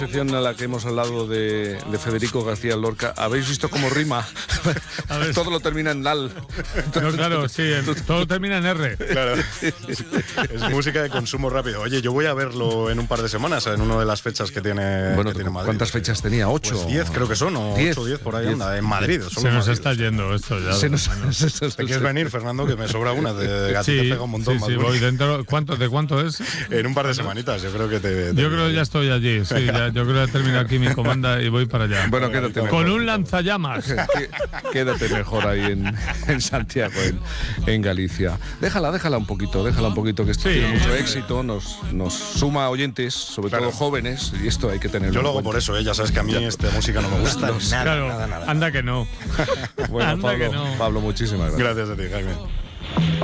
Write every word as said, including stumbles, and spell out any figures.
sección a la que hemos hablado de, de Federico García Lorca, ¿habéis visto cómo rima? Todo lo termina en lal. No, claro, sí, en, todo termina en R. Claro, es, es música de consumo rápido. Oye, yo voy a verlo en un par de semanas, en una de las fechas que tiene, bueno, que tiene Madrid. ¿Cuántas fechas tenía? ¿Ocho? Pues diez creo que son, o diez. ocho o diez por ahí diez. anda, en Madrid. Se nos Madrid, está yendo esto ya. Se nos, se, se, ¿Te quieres venir, Fernando? Que me sobra una, de, a ti sí, te pega un montón. sí, sí, voy dentro. ¿Cuánto, ¿De cuánto es? En un par de semanitas, yo creo que te... te yo creo que ya estoy allí, sí, ya, yo creo que he terminado aquí mi comanda y voy para allá. Bueno, quédate Con mejor. un lanzallamas. Quédate mejor ahí en, en Santiago, en, en Galicia. Déjala, déjala un poquito, déjala un poquito, que esto Sí. tiene mucho éxito, nos, nos suma oyentes, sobre Claro. todo jóvenes, y esto hay que tenerlo Yo en lo hago cuenta. por eso, ¿eh? Ya sabes que a mí esta música no me gusta nada, Claro, nada, nada. anda que no. Bueno, Anda Pablo, que no. Pablo, muchísimas gracias. Gracias a ti, Jaime.